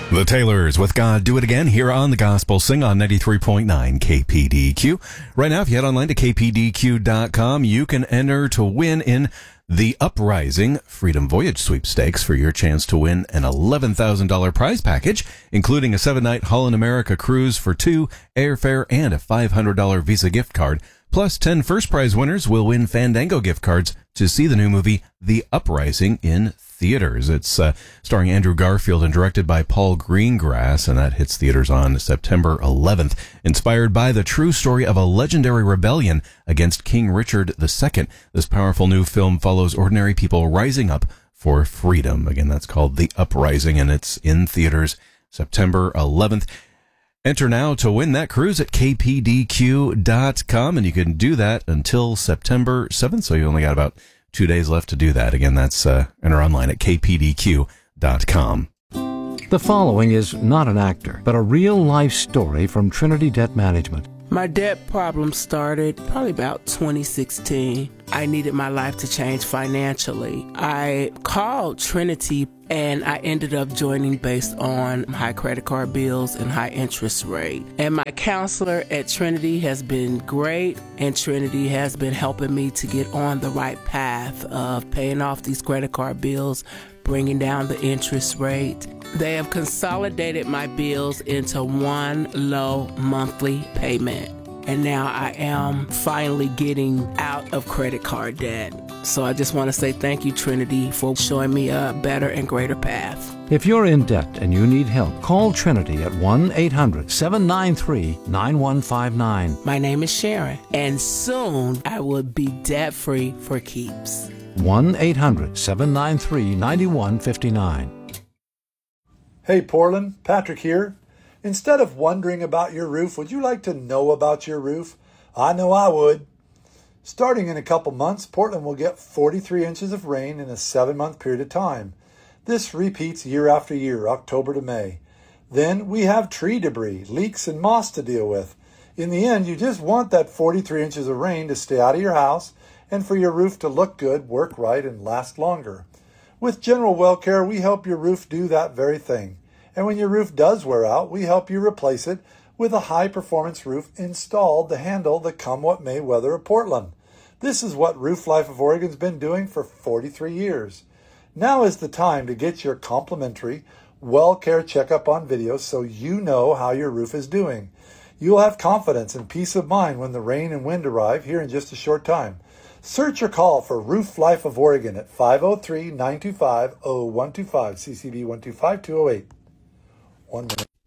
The Taylors with God Do It Again here on the Gospel Sing on 93.9 KPDQ. Right now, if you head online to kpdq.com, you can enter to win in the Uprising Freedom Voyage Sweepstakes for your chance to win an $11,000 prize package, including a 7-night Holland America cruise for 2, airfare, and a $500 Visa gift card. Plus, 10 first prize winners will win Fandango gift cards to see the new movie The Uprising in theaters. It's starring Andrew Garfield and directed by Paul Greengrass, and that hits theaters on September 11th. Inspired by the true story of a legendary rebellion against King Richard II, this powerful new film follows ordinary people rising up for freedom. Again, that's called The Uprising, and it's in theaters September 11th. Enter now to win that cruise at kpdq.com, and you can do that until September 7th, so you only got about 2 days left to do that. Again, that's enter online at kpdq.com. The following is not an actor, but a real-life story from Trinity Debt Management. My debt problem started probably about 2016. I needed my life to change financially. I called Trinity and I ended up joining based on high credit card bills and high interest rate. And my counselor at Trinity has been great, and Trinity has been helping me to get on the right path of paying off these credit card bills, bringing down the interest rate. They have consolidated my bills into one low monthly payment. And now I am finally getting out of credit card debt. So I just want to say thank you, Trinity, for showing me a better and greater path. If you're in debt and you need help, call Trinity at 1-800-793-9159. My name is Sharon, and soon I will be debt-free for keeps. 1-800-793-9159. Hey Portland, Patrick here. Instead of wondering about your roof, would you like to know about your roof? I know I would. Starting in a couple months, Portland will get 43 inches of rain in a 7-month period of time. This repeats year after year, October to May. Then we have tree debris, leaks, and moss to deal with. In the end, you just want that 43 inches of rain to stay out of your house and for your roof to look good, work right, and last longer. With General Well Care, we help your roof do that very thing. And when your roof does wear out, we help you replace it with a high-performance roof installed to handle the come-what-may weather of Portland. This is what Roof Life of Oregon's been doing for 43 years. Now is the time to get your complimentary Well Care checkup on video so you know how your roof is doing. You'll have confidence and peace of mind when the rain and wind arrive here in just a short time. Search or call for Roof Life of Oregon at 503-925-0125, CCB 125208. 1 minute.